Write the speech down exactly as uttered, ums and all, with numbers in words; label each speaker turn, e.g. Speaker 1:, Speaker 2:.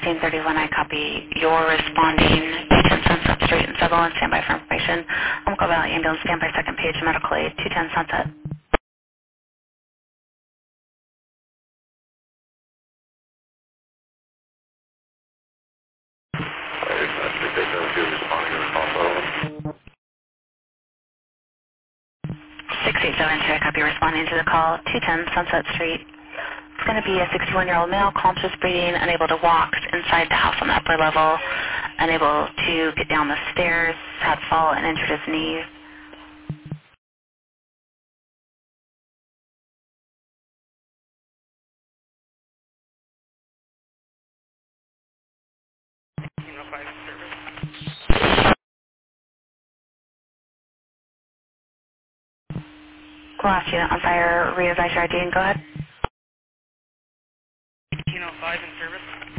Speaker 1: sixteen thirty-one, I copy. You're responding to ten Sunset Street in Sutherland. Standby for information. Umpqua Valley Ambulance, standby second page, medical aid, two ten Sunset. six eight seven two, I copy. Responding to the call, two ten Sunset Street. It's going to be a sixty-one-year-old male, conscious breathing, unable to walk inside the house on the upper level, unable to get down the stairs, had fall and injured his knees. Glass unit on fire, re-advise your I D and go ahead.
Speaker 2: eighteen oh five in service.